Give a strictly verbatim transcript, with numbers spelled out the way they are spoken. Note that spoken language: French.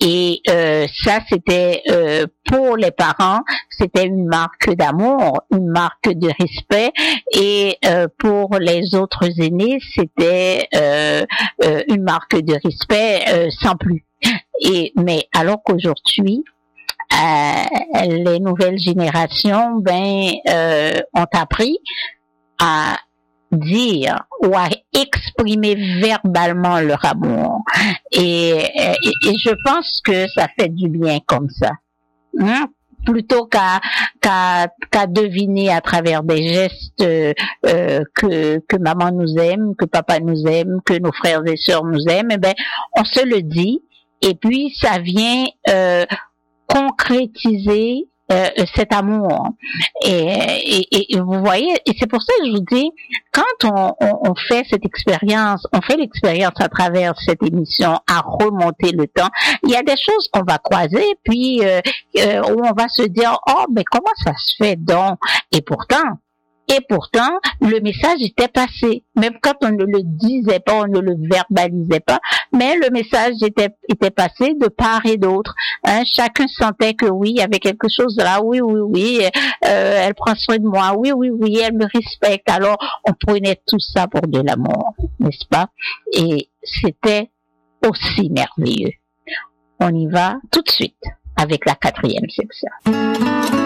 Et euh, ça, c'était euh, pour les parents, c'était une marque d'amour, une marque de respect. Et euh, pour les autres aînés, c'était euh, euh, une marque de respect euh, sans plus. Et mais alors qu'aujourd'hui, euh, les nouvelles générations, ben, euh, ont appris à dire ou à exprimer verbalement leur amour. Et, et, et je pense que ça fait du bien comme ça. Hein? Plutôt qu'à qu'à qu'à deviner à travers des gestes euh, que que maman nous aime, que papa nous aime, que nos frères et sœurs nous aiment, eh ben on se le dit et puis ça vient euh, concrétiser euh, cet amour. Et, et, et vous voyez, et c'est pour ça que je vous dis, quand on, on, on fait cette expérience, on fait l'expérience à travers cette émission à remonter le temps, il y a des choses qu'on va croiser, puis euh, euh, où on va se dire, oh, mais comment ça se fait donc? Et pourtant, Et pourtant, le message était passé. Même quand on ne le disait pas, on ne le verbalisait pas, mais le message était, était passé de part et d'autre. Hein, chacun sentait que oui, il y avait quelque chose là. Oui, oui, oui, euh, elle prend soin de moi. Oui, oui, oui, elle me respecte. Alors, on prenait tout ça pour de l'amour, n'est-ce pas? Et c'était aussi merveilleux. On y va tout de suite avec la quatrième section.